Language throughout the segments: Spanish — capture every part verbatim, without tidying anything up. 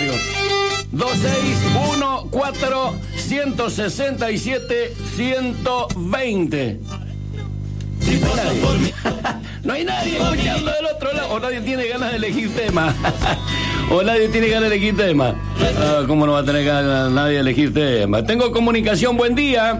Mario. dos seis uno cuatro, uno seis siete, uno dos cero. No hay nadie. No hay nadie escuchando del otro lado. O nadie tiene ganas de elegir tema. O nadie tiene ganas de elegir tema. Ah, ¿cómo no va a tener ganas nadie de elegir tema? Tengo comunicación, buen día.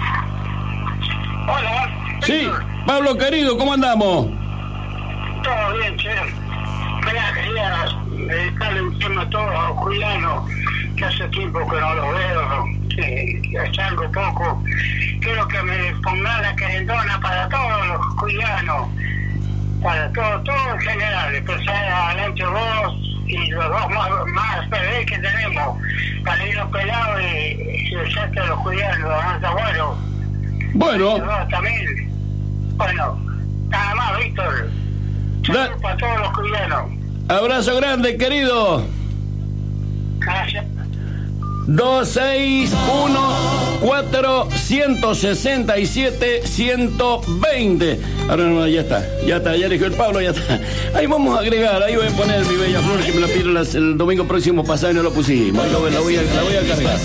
Hola. Sí, Pablo querido, ¿cómo andamos? Todo bien, che. Mira, quería dedicarle un tema a todos los cuidados, que hace tiempo que no los veo, que, que salgo poco. Quiero que me pongan la querendona para todos los cuidados, para todo, todo en general, empezar adelante vos y los dos más, más bebés que tenemos, para ir pelado y, y el centro de los cuidados, los abuelos. Bueno. Los también. Bueno, nada más, Víctor. Saludos para todos los cuidados. Abrazo grande, querido. Gracias. dos seis uno cuatro, uno seis siete, uno dos cero. Ahora no, ya está, ya está, ya eligió el Pablo, ya está. Ahí vamos a agregar, ahí voy a poner mi bella flor que me la pidieron las, el domingo próximo pasado y no lo pusimos. Lo, la, voy a, la voy a cargar.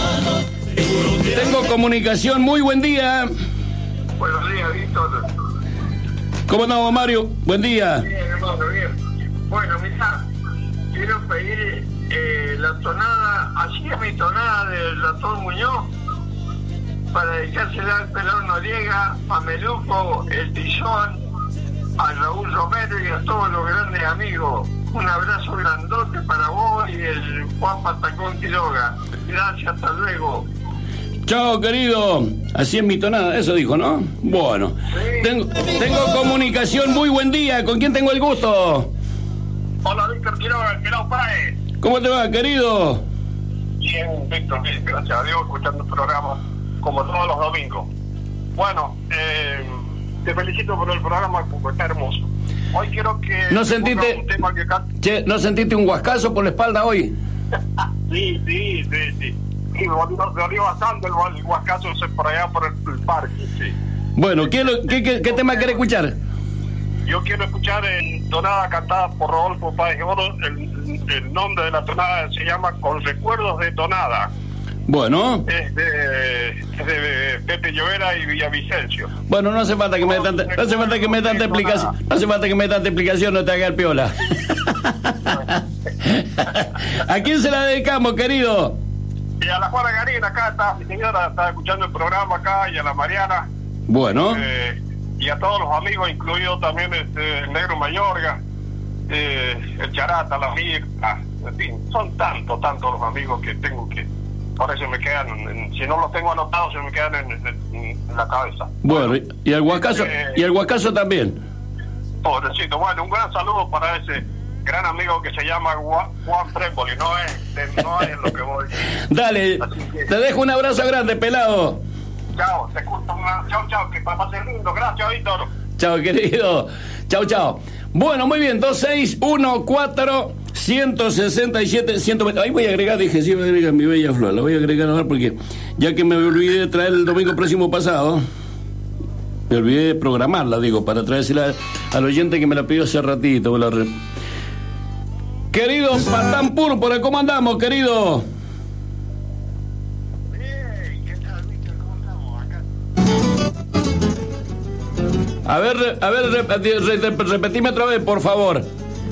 Tengo comunicación, muy buen día. Buenos días, Víctor. ¿Cómo andamos, Mario? Buen día. Bien, hermano, bien. Bueno, mirá, quiero pedir eh, la tonada, así es mi tonada del doctor Muñoz, para dedicársela al Pelón Noriega, a Meluco, el Tizón, a Raúl Romero y a todos los grandes amigos. Un abrazo grandote para vos y el Juan Patacón Quiroga. Gracias, hasta luego. Chao, querido. Así es mi tonada, eso dijo, ¿no? Bueno. Sí. Tengo, tengo comunicación, muy buen día. ¿Con quién tengo el gusto? Hola, Víctor Quiroga, Quiroga Páez. ¿Cómo te va, querido? Bien, Víctor, bien, gracias a Dios, escuchando el programa como todos los domingos. Bueno, eh, te felicito por el programa, porque está hermoso. Hoy quiero que... ¿No sentiste, un tema que can... che, ¿no sentiste un guascazo por la espalda hoy? sí, sí, sí, sí. Sí, me dolió, me dolió bastante el, el guascazo ese por allá por el, el parque, sí. Bueno, ¿qué, lo, qué, qué, qué tema querés escuchar? Yo quiero escuchar en tonada cantada por Rodolfo Páez Oro. El, el nombre de la tonada se llama Con Recuerdos de Tonada. Bueno. Es de, es de Pepe Llovera y Villavicencio. Bueno, no hace falta que me dé tanta, no hace falta que me dé tanta explicación, no hace falta que me dé tanta explicación, no te haga el piola. ¿A quién se la dedicamos, querido? Y a la Juana Garín, acá está mi señora, está escuchando el programa acá, y a la Mariana. Bueno. Eh, y a todos los amigos, incluido también este, el Negro Mayorga, eh, el Charata, la Mirta, en fin, son tantos, tantos los amigos que tengo que, por eso me quedan, en, si no los tengo anotados, se me quedan en, en, en la cabeza. Bueno, bueno, y el Huacazo, eh, y el Huacazo también. Pobrecito, bueno, un gran saludo para ese gran amigo que se llama Juan Fremboli, no es, no es lo que voy. Dale, que... te dejo un abrazo grande, pelado. Chao, te escucho una... Chao, chao, que para ser lindo. Gracias, Víctor. Chao, querido. Chao, chao. Bueno, muy bien, dos seis uno cuatro, uno seis siete, uno veinte. Ahí voy a agregar, dije, sí, voy a agregar mi bella flor. La voy a agregar ahora porque ya que me olvidé de traer el domingo próximo pasado, me olvidé de programarla, digo, para traérsela al oyente que me la pidió hace ratito. La re... Querido Patán Púrpura, ¿cómo andamos, querido? A ver, a ver, rep, repetime otra vez, por favor.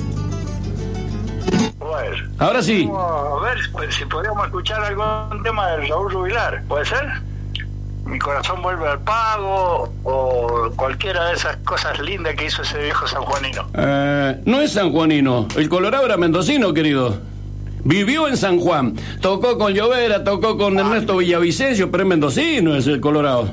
Bueno, ahora sí. A ver pues, si podríamos escuchar algún tema de Raúl Rubilar, ¿puede ser? Mi corazón vuelve al pago, o cualquiera de esas cosas lindas que hizo ese viejo sanjuanino. Eh, no es sanjuanino, el Colorado era mendocino, querido. Vivió en San Juan, tocó con Llovera, tocó con Ernesto Villavicencio, pero es mendocino, es el Colorado.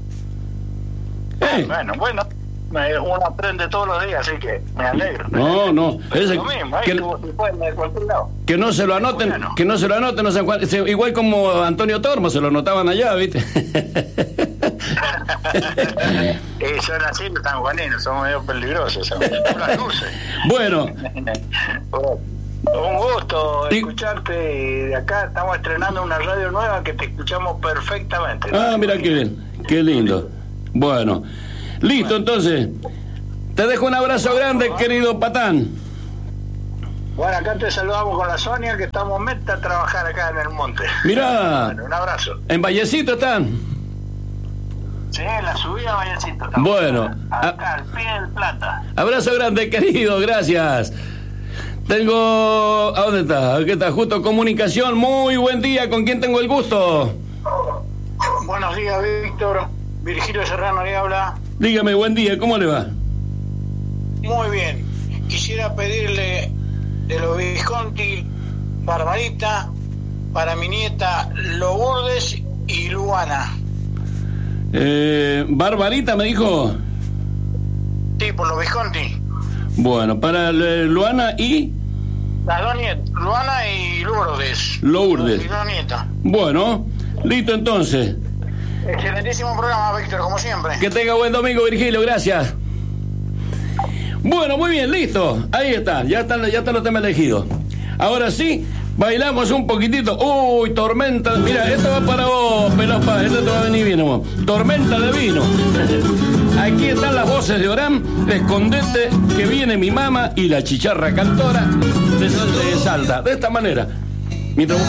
Eh. Bueno, bueno, uno aprende todos los días, así que me alegro. No, no, es lo mismo, que, ¿eh? Como si fuera de cualquier lado. Que no se lo anoten, bueno. que no se lo anoten, no San Juan, igual como Antonio Tormo se lo anotaban allá, ¿viste? eh, son así los sanjuaninos, son medio peligrosos, son las luces. Bueno. Un gusto escucharte, y de acá estamos estrenando una radio nueva que te escuchamos perfectamente. Ah, mira qué bien, qué lindo. Bueno, listo, entonces. Te dejo un abrazo grande, querido Patán. Bueno, acá te saludamos con la Sonia, que estamos meta a trabajar acá en el monte. Mirá. Bueno, un abrazo. ¿En Vallecito están? Sí, la subida a Vallecito. Bueno. Acá, al pie del Plata. Abrazo grande, querido, gracias. Tengo... ¿A dónde está? Aquí está, justo comunicación. Muy buen día, ¿con quién tengo el gusto? Buenos días, Víctor. Virgilio Serrano le habla. Dígame, buen día, ¿cómo le va? Muy bien. Quisiera pedirle de los Visconti Barbarita para mi nieta Lourdes y Luana. Eh, Barbarita, me dijo. Sí, por los Visconti. Bueno, para eh, Luana y... Las dos nietas, Luana y Lourdes. Lourdes. Mis dos nietas. Bueno, listo entonces. Excelentísimo programa, Víctor, como siempre. Que tenga buen domingo, Virgilio, gracias. Bueno, muy bien, listo. Ahí está, ya están, ya están los temas elegidos. Ahora sí, bailamos un poquitito. Uy, tormenta. Mira, esto va para vos, Pelopa. Esto te va a venir bien, amor. Tormenta de vino. Aquí están las voces de Orán. Escondete, que viene mi mamá y la chicharra cantora de, de Salta. De esta manera. Mientras